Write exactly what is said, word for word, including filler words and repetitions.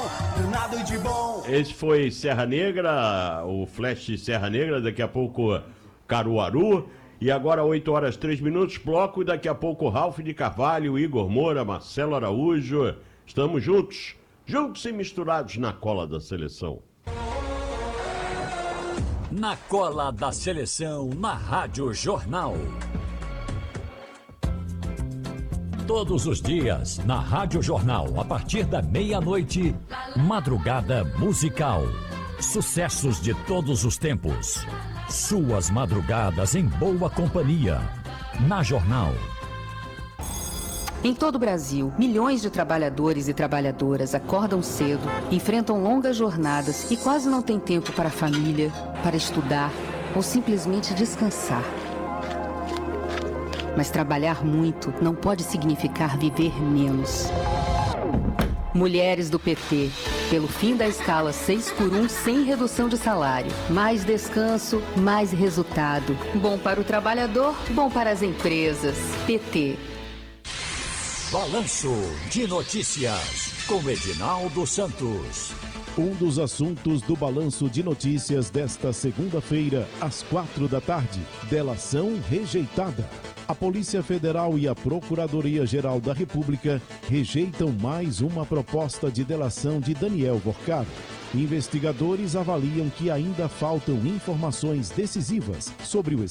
Nada de bom. Esse foi Serra Negra, o Flash Serra Negra, daqui a pouco Caruaru. E agora oito horas três minutos, bloco, e daqui a pouco Ralph de Carvalho, Igor Moura, Marcelo Araújo. Estamos juntos, juntos e misturados na cola da seleção. Na cola da seleção, na Rádio Jornal. Todos os dias, na Rádio Jornal, a partir da meia-noite, Madrugada Musical. Sucessos de todos os tempos. Suas madrugadas em boa companhia. Na Jornal. Em todo o Brasil, milhões de trabalhadores e trabalhadoras acordam cedo, enfrentam longas jornadas e quase não têm tempo para a família, para estudar ou simplesmente descansar. Mas trabalhar muito não pode significar viver menos. Mulheres do P T, pelo fim da escala seis por um sem redução de salário. Mais descanso, mais resultado. Bom para o trabalhador, bom para as empresas. P T. Balanço de Notícias, com Edinaldo Santos. Um dos assuntos do Balanço de Notícias desta segunda-feira, às quatro da tarde. Delação rejeitada. A Polícia Federal e a Procuradoria-Geral da República rejeitam mais uma proposta de delação de Daniel Vorcaro. Investigadores avaliam que ainda faltam informações decisivas sobre o